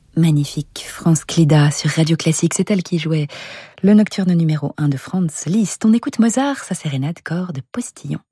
Magnifique, France Cléda sur Radio Classique, c'est elle qui jouait le nocturne numéro 1 de Franz Liszt. On écoute Mozart, sa sérénade cor de Postillon.